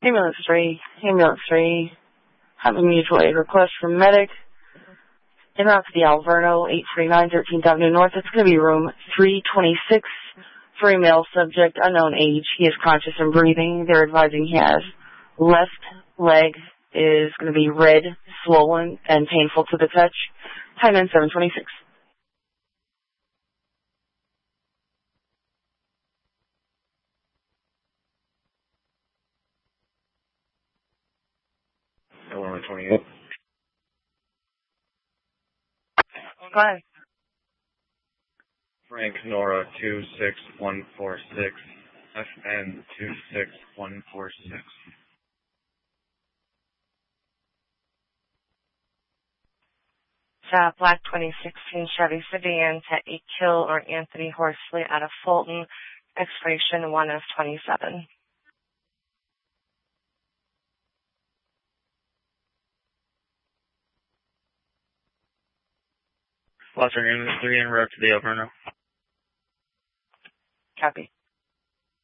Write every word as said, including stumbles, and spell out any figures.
Ambulance three, Ambulance three, have a mutual aid request from medic. En route to the Alverno, eight forty-nine thirteenth Avenue North. It's going to be room three twenty-six for a male subject, unknown age. He is conscious and breathing. They're advising he has left leg is going to be red, swollen, and painful to the touch. Time in seven twenty-six. eleven twenty-eight. Go ahead. Frank Nora two six one four six, F N two six one four six. Uh, Black twenty sixteen Chevy sedan to a Kill or Anthony Horsley out of Fulton, expiration one of twenty-seven. Foster Unit three en route to the Alverno. Copy.